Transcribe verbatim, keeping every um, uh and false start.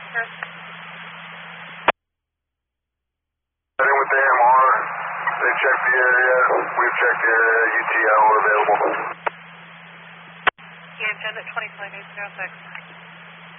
Oscar. Heading with the A M R. They checked the area. We've checked the area. U T L available. Yeah, agenda twenty point eight zero six.